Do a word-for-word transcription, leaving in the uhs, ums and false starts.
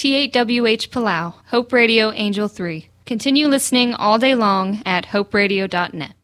T eight W H Palau, Hope Radio Angel three. Continue listening all day long at hope radio dot net.